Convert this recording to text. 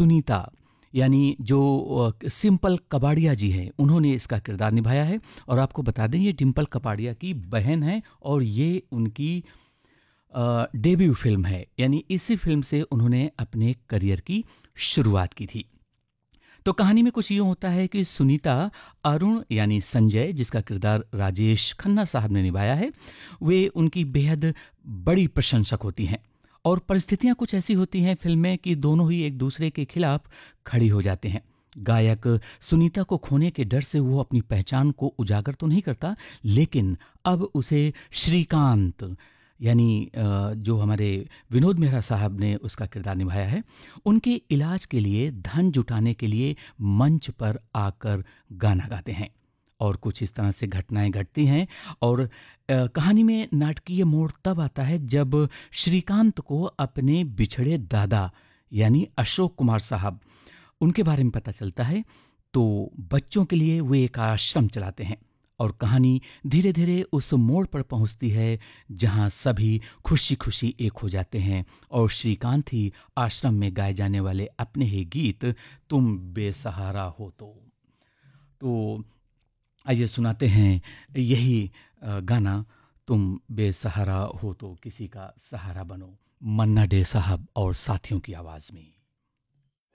सुनीता यानी जो सिंपल कपाड़िया जी हैं, उन्होंने इसका किरदार निभाया है। और आपको बता दें ये डिम्पल कपाड़िया की बहन है और ये उनकी डेब्यू फिल्म है, यानी इसी फिल्म से उन्होंने अपने करियर की शुरुआत की थी। तो कहानी में कुछ यूँ होता है कि सुनीता अरुण यानी संजय, जिसका किरदार राजेश खन्ना साहब ने निभाया है, वे उनकी बेहद बड़ी प्रशंसक होती हैं। और परिस्थितियां कुछ ऐसी होती हैं फिल्म में कि दोनों ही एक दूसरे के खिलाफ खड़ी हो जाते हैं। गायक सुनीता को खोने के डर से वो अपनी पहचान को उजागर तो नहीं करता, लेकिन अब उसे श्रीकांत यानी जो हमारे विनोद मेहरा साहब ने उसका किरदार निभाया है, उनके इलाज के लिए धन जुटाने के लिए मंच पर आकर गाना गाते हैं। और कुछ इस तरह से घटनाएं घटती हैं और कहानी में नाटकीय मोड़ तब आता है जब श्रीकांत को अपने बिछड़े दादा यानी अशोक कुमार साहब, उनके बारे में पता चलता है। तो बच्चों के लिए वे एक आश्रम चलाते हैं और कहानी धीरे धीरे उस मोड़ पर पहुंचती है जहां सभी खुशी खुशी एक हो जाते हैं और श्रीकांत ही आश्रम में गाए जाने वाले अपने ही गीत तुम बेसहारा हो तो आइए सुनाते हैं यही गाना, तुम बेसहारा हो तो किसी का सहारा बनो, मन्ना डे साहब और साथियों की आवाज़ में।